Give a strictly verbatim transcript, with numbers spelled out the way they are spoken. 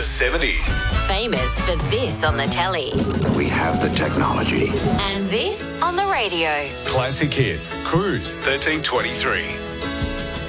the seventies. Famous for this on the telly. We have the technology. And this on the radio. Classic hits. Cruise thirteen twenty-three.